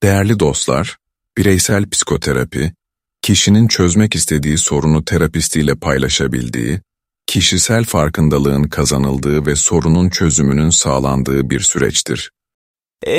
Değerli dostlar, bireysel psikoterapi, kişinin çözmek istediği sorunu terapistiyle paylaşabildiği, kişisel farkındalığın kazanıldığı ve sorunun çözümünün sağlandığı bir süreçtir.